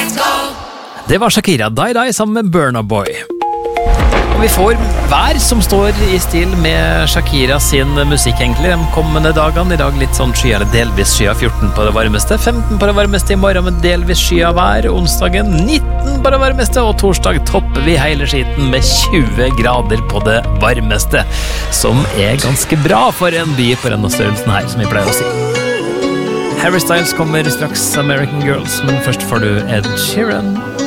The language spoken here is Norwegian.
Det var Shakira, Die Die sammen med Burna Boy. Og vi får vær som står i stil med Shakira sin musikk egentlig de kommende dagene. I dag litt sånn sky eller delvis sky av 14 på det varmeste, 15 på det varmeste i morgen med delvis sky av vær, onsdagen 19 på det varmeste, og torsdag topper vi hele skiten med 20 grader på det varmeste, som ganske bra for en by på denne størrelsen her, som vi pleier å si. Harry Styles kommer straks, American Girls, men først får du Ed Sheeran.